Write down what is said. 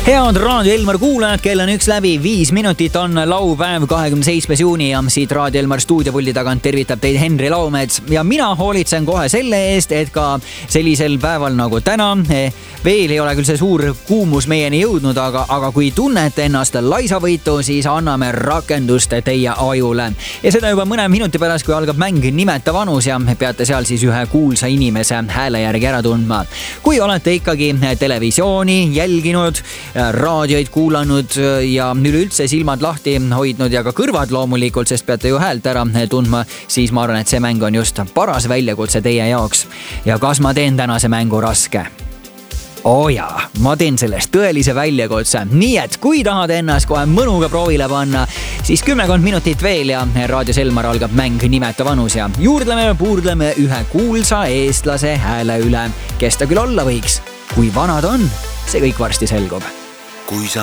Head Raadio Elmar kuulajad, kell on 1:05 on laupäev 27. juuni ja siit Raadio Elmar stuudiopuldi tagant tervitab teid Henri Laumets ja mina hoolitsen kohe selle eest, et ka sellisel päeval nagu täna veel ei ole küll see suur kuumus meieni jõudnud, aga kui tunnete ennast laisavõitu, siis anname rakendust teie ajule. Ja seda juba mõne minuti pärast, kui algab mäng Nimeta vanus ja peate seal siis ühe kuulsa inimese hääle järgi ära tundma. Kui olete ikkagi televisiooni jälginud, raadioid kuulanud ja üleüldse silmad lahti hoidnud ja ka kõrvad loomulikult, sest peate ju häält ära tundma, siis ma arvan, et see mäng on just paras väljakutse teie jaoks. Ja kas ma teen tänase mängu raske? Jaa, ma teen sellest tõelise väljakutse. Nii et kui tahad ennast kohe mõnuga proovile panna, siis 10 minutit veel ja Raadios Elmar algab mäng Nimeta vanus ja puurdleme ühe kuulsa eestlase hääle üle. Kes ta küll olla võiks? Kui vanad on? See kõik varsti selgub. Kui sa